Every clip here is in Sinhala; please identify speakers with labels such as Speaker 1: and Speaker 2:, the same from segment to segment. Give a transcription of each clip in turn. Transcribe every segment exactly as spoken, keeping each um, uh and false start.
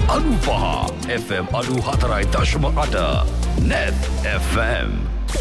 Speaker 1: අනු පහ F M අනු හතරයි දශම අට Net F M.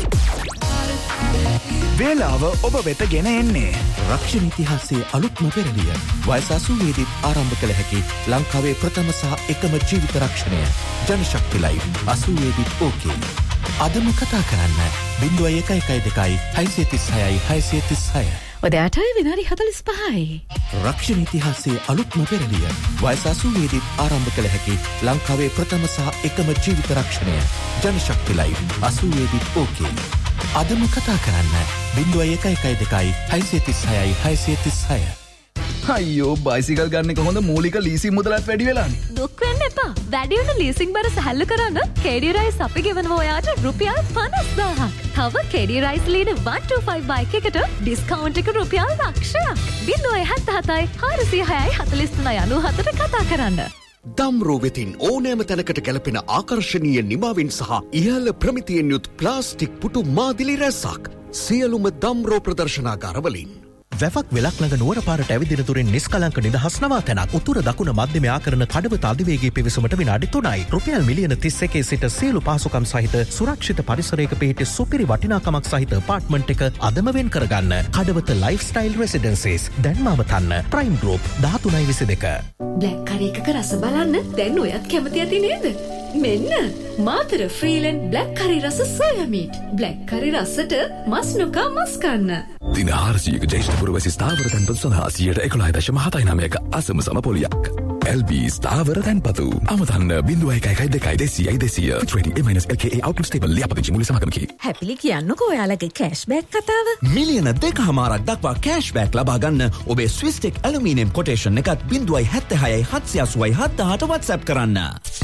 Speaker 2: වේලාව ඔබ වෙත ගෙන එන්නේ
Speaker 3: රක්ෂණ ඉතිහාසයේ අලුත්ම පෙරළිය. වයස අසූවේදීත් ආරම්භ කළ හැකි ලංකාවේ ප්‍රථම සහ එකම ජීවිත රක්ෂණය ජනශක්ති ලයිව් අසූවේදීත් ඕකේ. අදම කතා කරන්න බිංදුව එක එකයි දෙකයි හයසිය තිස් හයයි හයසිය තිස් හය.
Speaker 4: ඔදෑටයි විනාඩි හතළිස් පහයි.
Speaker 3: රක්ෂණ ඉතිහාසයේ අලුත්ම පෙරළිය. වයස අසූවේදීත් ආරම්භ කළ හැකි ලංකාවේ ප්‍රථම සහ එකම ජීවිත රක්ෂණය ජනශක්ති ලයිව් අසූවේදීත් ඕකේ. අදම කතා කරන්න බිංදුව එක එකයි දෙකයි හයසිය තිස් හයයි හයසිය තිස් හය.
Speaker 2: අයියෝ බයිසිකල් ගන්න එක හොඳ මූලික ලීසින් මුදලත් වැඩි වෙලානේ.
Speaker 4: දුක් වෙන්න එපා. වැඩි වෙන ලීසින් බර සැහැල්ලු කරන්න කේඩී රයිස් අපි ගෙවනවා ඔයාට රුපියල් පනස් දාහක්. තව KD rice ලීන one two five bike එකට ඩිස්කවුන්ට් එක රුපියල් ලක්ෂයක්. බිංදුව හෙට හතයි හාරසිය හයයි හතළිස් තුනයි අනූහතට කතා කරන්න.
Speaker 5: දම්රෝ වෙතින් ඕනෑම තැනකට ගැලපෙන ආකර්ශනීය නිමාවෙන් සහ ඉහළ ප්‍රමිතියෙන් යුත් ප්ලාස්ටික් පුටු මාදිලි රැසක් සියලුම දම්රෝ ප්‍රදර්ශනාගාරවලින්.
Speaker 3: වැවක් වෙලක් ළඟ නුවර පාරට ඇවිදින තුරින් නිස්කලංක නිදහස් නවාතැනක් උතුර දකුණ මධ්‍යම ආකරණ කඩවත අධිවේගී පිවිසුමට විනාඩි තුනයි. රුපියල් මිලියන තිස් එකේ සිට සියලු පහසුකම් සහිත සුරක්ෂිත පරිසරයක පිහිටි සුපිරි වටිනාකමක් සහිත අපාර්ට්මන්ට් එක අදම වෙන් කරගන්න. කඩවත ලයිෆ්ස්ටයිල් රෙසිඩෙන්සිස් දැන්ම අවතන්න ප්‍රයිම් ගෲප් දහතුනයි විසි දෙක.
Speaker 4: බ්ලැක් කරි එකක රස බලන්න දැන් ඔයත් කැමති ඇති නේද? මෙන්න මාතර ෆ්‍රීලන්ඩ් බ්ලැක් කරි රස සෝයා මීට්. බ්ලැක් කරි රසට මස් නොකා මස් කන්න.
Speaker 1: දින හාරසියක ජේෂ්ඨ පුරවැසි ස්ථාවර තැන්පතු සඳහා සියයට එකොළහ දශම හතයි නවයක අසම සම පොලියක්. L B ස්ථාවර තැන්පතු. අමතන්න බිංදුව එකයි එකයි දෙකයි දෙසියයි දෙසිය. Trading A minus L K A outlet stable ලියාපදිංචි මූල්‍ය සමගමකි.
Speaker 4: හැපිලි කියන්නකෝ ඔයාලගේ කෑෂ්බෑක් කතාව.
Speaker 6: මිලියන දෙකහමාරක් දක්වා කෑෂ්බෑක් ලබා ගන්න ඔබේ ස්විස්ටෙක් ඇලුමිනියම් කොටේෂන් එකත් බිංදුවයි හැත්තෑහයයි හත්සිය අසූවයි හත්දාහට WhatsApp කරන්න.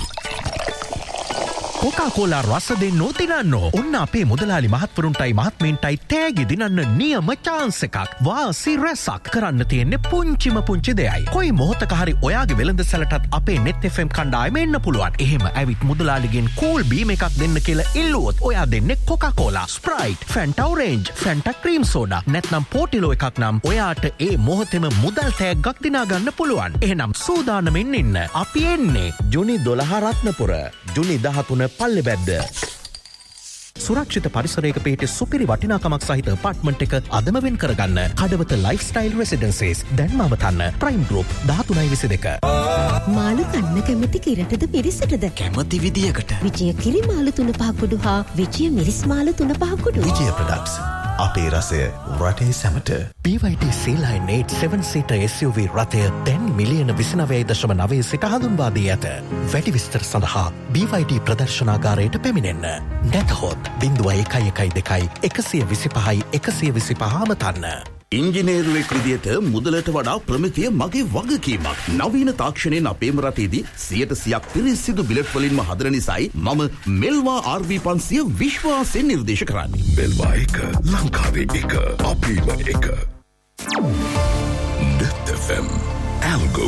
Speaker 3: කොකාකෝලා රස දෙන්නෝ දිනන්නෝ. ඔන්න අපේ මුදලාලි මහත්වරුන්ටයි මහත්මීන්ටයි තෑගි දිනන්න නියම chance එකක්. වාසි රැසක් කරන්න තියෙන්නේ පුංචිම පුංචි දෙයයි. කොයි මොහොතක හරි ඔයාගේ වෙළඳ සැලටත් අපේ Net F M කණ්ඩායම එන්න පුළුවන්. එහෙම ඇවිත් මුදලාලිගෙන් කූල් බීම් එකක් දෙන්න කියලා ඉල්ලුවොත් ඔයා දෙන්නේ Coca Cola, Sprite, ෆැන්ටා orange, ෆැන්ටා cream soda නැත්නම් පෝටිලෝ එකක් නම් ඔයාට ඒ මොහොතේම මුදල් තෑග්ගක් දිනා ගන්න පුළුවන්. එහෙනම් සූදානමින් ඉන්න. අපි එන්නේ ජුනි දොළහ රත්නපුර, ජුනි දහතුන පල්ලෙබැද්ද. සුරක්ෂිත පරිසරයක පිහිටි සුපිරි වටිනාකමක් සහිත අපාර්ට්මන්ට් එක අදම වෙන් කරගන්න. කඩවත ලයිෆ්ස්ටයිල් රෙසිඩෙන්සිස් දැන්ම අවතන්න ප්‍රයිම් ගෲප් දහතුනයි විසි දෙක.
Speaker 7: මාළු කන්න කැමති කිරටද පිරිසටද?
Speaker 6: කැමති විදියකට.
Speaker 7: විජය කිරි මාළු තුන පහ කුඩු හා විජය මිරිස් මාළු තුන පහ කුඩු.
Speaker 3: විජය ප්‍රොඩක්ට්ස්. අපේ රසය රටේ සැමට. B Y D සීලයින් eight seven seater S U V රථය දැන් මිලියන විසිනවයයි දශම නවය සිට හඳුන්වා දී ඇත. වැඩි විස්තර සඳහා B Y D ප්‍රදර්ශනාගාරයට පැමිණෙන්න. නැතහොත් බිංදුව එකයි එකයි දෙකයි එකසිය විසි පහයි එකසිය විසි පහ අමතන්න.
Speaker 5: ඉංජිනේරුවෙක් විදියට මුදලට වඩා ප්‍රමිතිය මගේ වගකීමක්. නවීන තාක්ෂණයෙන් අපේම රටේදී සියයට සියක් පිරිසිදු බිලට් වලින්ම හදන නිසායි මම මෙල්වා R V පන්සිය විශ්වාසයෙන් නිර්දේශ කරන්නේ.
Speaker 1: මෙල්වා එක ලංකාවේ එක අපේම එක. Net F M Algo